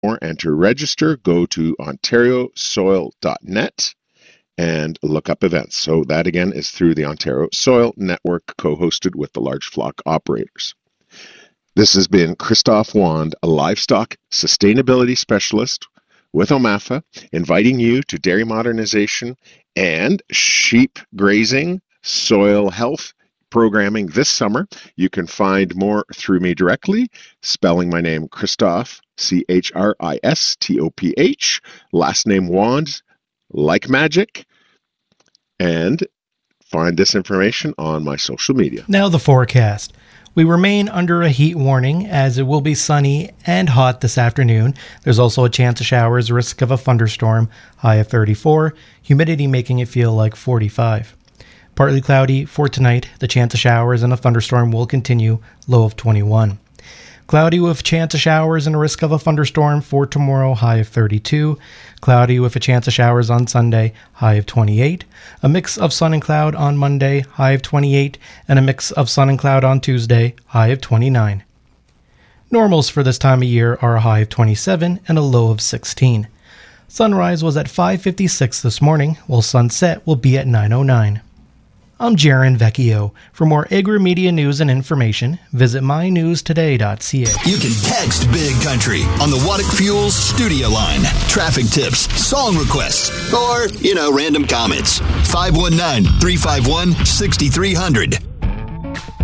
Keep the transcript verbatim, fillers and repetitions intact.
And to register, go to ontario soil dot net and look up events. So that again is through the Ontario Soil Network, co-hosted with the large flock operators. This has been Christophe Wand, a livestock sustainability specialist with O M A F A, inviting you to dairy modernization and sheep grazing, soil health programming this summer. You can find more through me directly, spelling my name Christophe, C H R I S T O P H, last name Wand, like magic, and find this information on my social media. Now the forecast. We remain under a heat warning as it will be sunny and hot this afternoon. There's also a chance of showers, risk of a thunderstorm, high of thirty-four, humidity making it feel like forty-five. Partly cloudy for tonight. The chance of showers and a thunderstorm will continue, low of twenty-one. Cloudy with chance of showers and a risk of a thunderstorm for tomorrow, high of thirty-two. Cloudy with a chance of showers on Sunday, high of twenty-eight. A mix of sun and cloud on Monday, high of twenty-eight. And a mix of sun and cloud on Tuesday, high of twenty-nine. Normals for this time of year are a high of twenty-seven and a low of sixteen. Sunrise was at five fifty-six this morning, while sunset will be at nine oh nine. I'm Jaron Vecchio. For more agri-media news and information, visit my news today dot c a. You can text Big Country on the Waddick Fuels studio line. Traffic tips, song requests, or, you know, random comments. five one nine, three five one, six three zero zero.